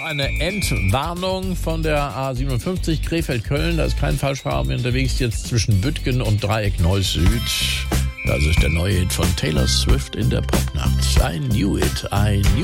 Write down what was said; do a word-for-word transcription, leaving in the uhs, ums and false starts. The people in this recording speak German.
eine Entwarnung von der A siebenundfünfzig Krefeld-Köln. Da ist kein Falschfahrer mehr unterwegs, jetzt zwischen Büttgen und Dreieck Neuss Süd. Das ist der neue Hit von Taylor Swift in der Popnacht. I knew it, I knew